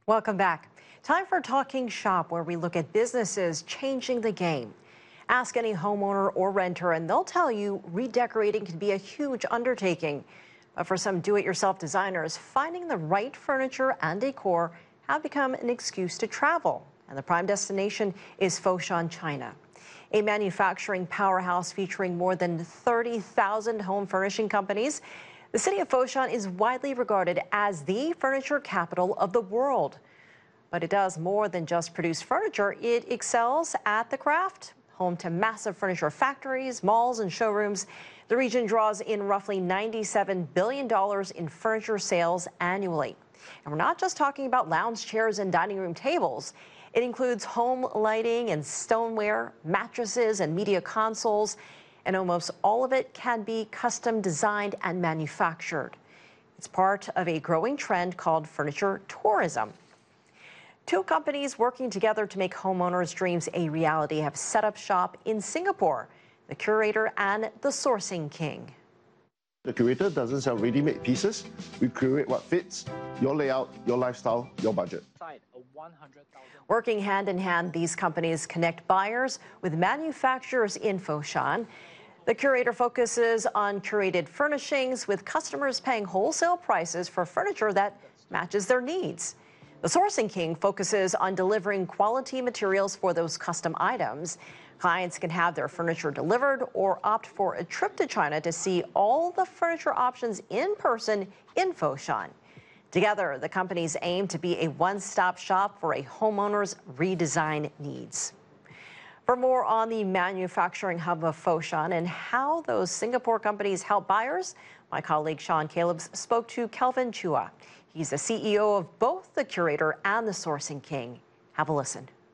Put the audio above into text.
Welcome back. Time for Talking Shop, where we look at businesses changing the game. Ask any homeowner or renter, and they'll tell you redecorating can be a huge undertaking. But for some do-it-yourself designers, finding the right furniture and decor have become an excuse to travel. And the prime destination is Foshan, China, a manufacturing powerhouse featuring more than 30,000 home furnishing companies. The city of Foshan is widely regarded as the furniture capital of the world. But it does more than just produce furniture. It excels at the craft. Home to massive furniture factories, malls, and showrooms, the region draws in roughly $97 billion in furniture sales annually. And we're not just talking about lounge chairs and dining room tables. It includes home lighting and stoneware, mattresses and media consoles, and almost all of it can be custom designed and manufactured. It's part of a growing trend called furniture tourism. Two companies working together to make homeowners' dreams a reality have set up shop in Singapore, The Curator and The Sourcing King. The Curator doesn't sell ready-made pieces. We curate what fits your layout, your lifestyle, your budget. Working hand in hand, these companies connect buyers with manufacturers in Foshan. The Curator focuses on curated furnishings, with customers paying wholesale prices for furniture that matches their needs. The Sourcing King focuses on delivering quality materials for those custom items. Clients can have their furniture delivered or opt for a trip to China to see all the furniture options in person in Foshan. Together, the companies aim to be a one-stop shop for a homeowner's redesign needs. For more on the manufacturing hub of Foshan and how those Singapore companies help buyers, my colleague Sean Calebs spoke to Kelvin Chua. He's the CEO of both The Curator and The Sourcing King. Have a listen.